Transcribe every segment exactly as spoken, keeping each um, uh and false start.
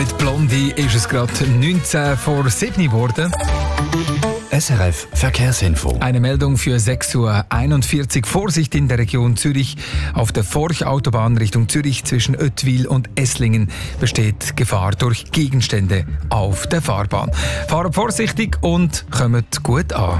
Mit Blondie ist es gerade neunzehn vor sieben geworden. S R F Verkehrsinfo. Eine Meldung für sechs Uhr einundvierzig. Vorsicht in der Region Zürich. Auf der Forch-Autobahn Richtung Zürich zwischen Oetwil und Esslingen besteht Gefahr durch Gegenstände auf der Fahrbahn. Fahrt vorsichtig und kommt gut an.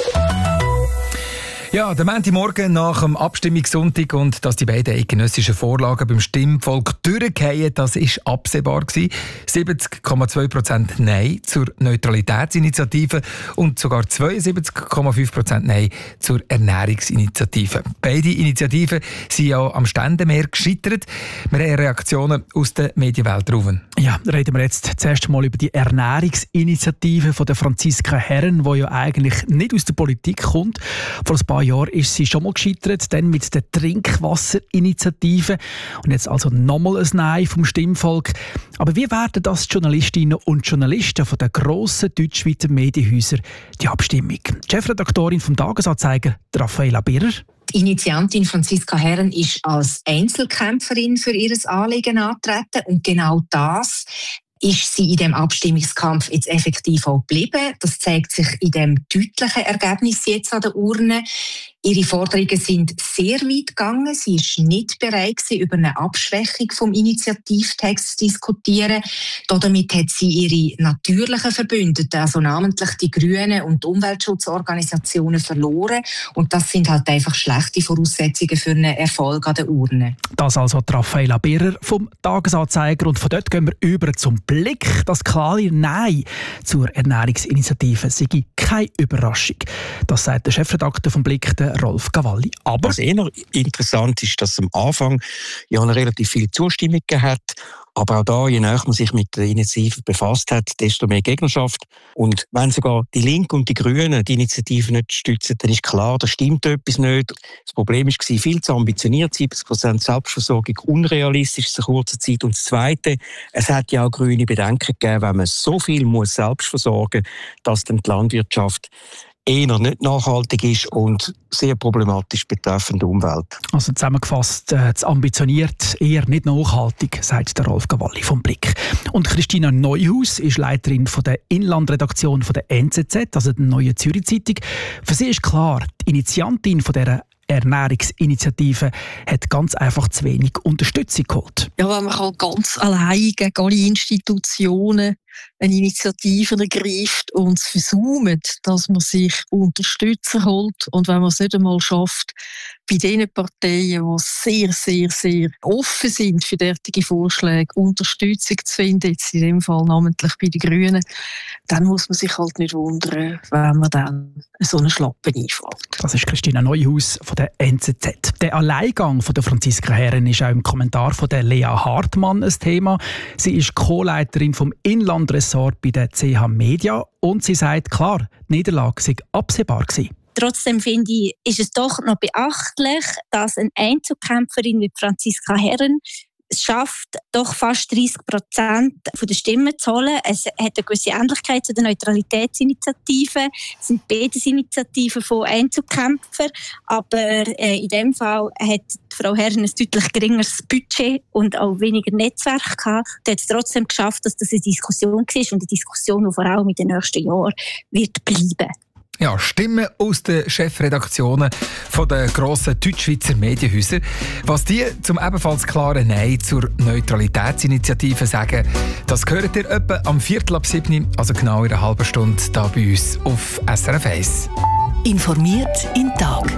Ja, der Montagmorgen nach dem Abstimmungssonntag und dass die beiden eidgenössischen Vorlagen beim Stimmvolk durchgehen, das war absehbar gewesen. siebzig Komma zwei Prozent Nein zur Neutralitätsinitiative und sogar zweiundsiebzig Komma fünf Prozent Nein zur Ernährungsinitiative. Beide Initiativen sind ja am Ständemeer gescheitert. Wir haben Reaktionen aus der Medienwelt drauf. Ja, reden wir jetzt zuerst mal über die Ernährungsinitiative von der Franziska Herren, die ja eigentlich nicht aus der Politik kommt. Vor ein paar Jahren ist sie schon mal gescheitert, dann mit der Trinkwasserinitiative und jetzt also nochmal ein Nein vom Stimmvolk. Aber wie werden das die Journalistinnen und Journalisten von den grossen deutschschweizer Medienhäusern die Abstimmung? Die Chefredaktorin vom Tagesanzeiger, Raffaela Birrer. Die Initiantin Franziska Herren ist als Einzelkämpferin für ihr Anliegen angetreten und genau das ist sie in dem Abstimmungskampf jetzt effektiv auch geblieben. Das zeigt sich in dem deutlichen Ergebnis jetzt an der Urne. Ihre Forderungen sind sehr weit gegangen. Sie ist nicht bereit gewesen, über eine Abschwächung vom Initiativtext zu diskutieren. Damit hat sie ihre natürlichen Verbündeten, also namentlich die Grünen und die Umweltschutzorganisationen, verloren. Und das sind halt einfach schlechte Voraussetzungen für einen Erfolg an der Urne. Das also die Raffaela Birrer vom Tagesanzeiger. Und von dort gehen wir über zum Blick. Das klare Nein zur Ernährungsinitiative sei keine Überraschung. Das sagt der Chefredakteur vom Blick, der Rolf Cavalli. Aber was eher interessant ist, dass am Anfang ja eine relativ viel Zustimmung gegeben hat. Aber auch da, je näher man sich mit der Initiative befasst hat, desto mehr Gegnerschaft. Und wenn sogar die Linken und die Grünen die Initiative nicht stützen, dann ist klar, da stimmt etwas nicht. Das Problem war viel zu ambitioniert, siebzig Prozent Selbstversorgung, unrealistisch in kurzer Zeit. Und das Zweite, es hat ja auch grüne Bedenken gegeben, wenn man so viel muss selbst versorgen muss, dass dann die Landwirtschaft eher nicht nachhaltig ist und sehr problematisch betreffend die Umwelt. Also zusammengefasst, äh, zu ambitioniert, eher nicht nachhaltig, sagt der Rolf Cavalli vom Blick. Und Christina Neuhaus ist Leiterin von der Inlandredaktion von der N Z Z, also der Neuen Zürich Zeitung. Für sie ist klar, die Initiantin von dieser Ernährungsinitiative hat ganz einfach zu wenig Unterstützung geholt. Ja, wenn man halt ganz allein gegen alle Institutionen eine Initiative ergreift und es versäumt, dass man sich Unterstützer holt und wenn man es nicht einmal schafft, bei den Parteien, die sehr, sehr, sehr offen sind für derartige Vorschläge, Unterstützung zu finden, jetzt in dem Fall namentlich bei den Grünen, dann muss man sich halt nicht wundern, wenn man dann so einen Schlappen einfällt. Das ist Christina Neuhaus von der N Z Z. Der Alleingang von der Franziska Herren ist auch im Kommentar von der Lea Hartmann ein Thema. Sie ist Co-Leiterin vom Inlandressort bei der C H Media und sie sagt klar, die Niederlage sei absehbar gewesen. Trotzdem finde ich, ist es doch noch beachtlich, dass eine Einzelkämpferin wie Franziska Herren es schafft, doch fast dreißig Prozent der Stimmen zu holen. Es hat eine gewisse Ähnlichkeit zu der Neutralitätsinitiative. Es sind beides Initiativen von Einzelkämpfern. Aber äh, in dem Fall hat Frau Herren ein deutlich geringeres Budget und auch weniger Netzwerk gehabt. Sie hat es trotzdem geschafft, dass das eine Diskussion war und eine Diskussion, die vor allem in den nächsten Jahren wird bleiben. Ja, Stimmen aus den Chefredaktionen von den grossen Deutschschweizer Medienhäuser. Was die zum ebenfalls klaren Nein zur Neutralitätsinitiative sagen, das hört ihr etwa am Viertel ab sieben, also genau in einer halben Stunde, hier bei uns auf S R F eins. Informiert im Tag.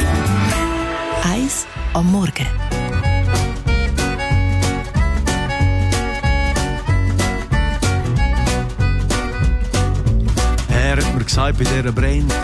Eins am Morgen. Er hat mir gesagt, bei dieser Brennung